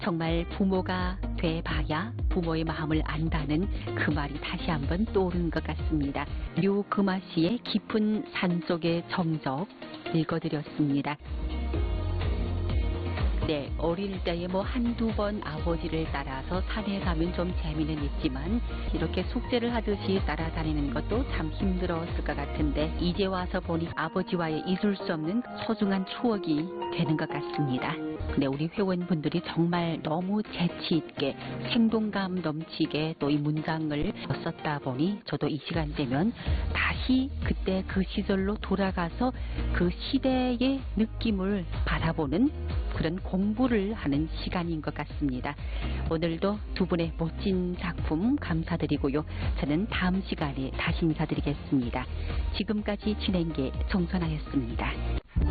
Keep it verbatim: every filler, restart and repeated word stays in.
정말 부모가 돼봐야 부모의 마음을 안다는 그 말이 다시 한번 떠오르는 것 같습니다. 류금아 씨의 깊은 산속의 정적 읽어드렸습니다. 네, 어릴 때에 뭐 한두 번 아버지를 따라서 산에 가면 좀 재미는 있지만 이렇게 숙제를 하듯이 따라다니는 것도 참 힘들었을 것 같은데 이제 와서 보니 아버지와의 잊을 수 없는 소중한 추억이 되는 것 같습니다. 근데 우리 회원분들이 정말 너무 재치 있게 생동감 넘치게 또 이 문장을 썼다 보니 저도 이 시간 되면 다시 그때 그 시절로 돌아가서 그 시대의 느낌을 바라보는 그런 공부를 하는 시간인 것 같습니다. 오늘도 두 분의 멋진 작품 감사드리고요. 저는 다음 시간에 다시 인사드리겠습니다. 지금까지 진행계 정선아였습니다.